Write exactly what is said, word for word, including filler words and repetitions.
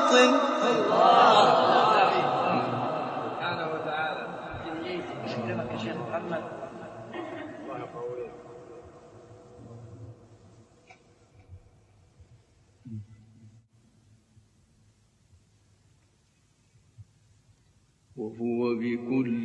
باطن. سبحانه وتعالى. شكرا يا شيخ محمد. وهو بكل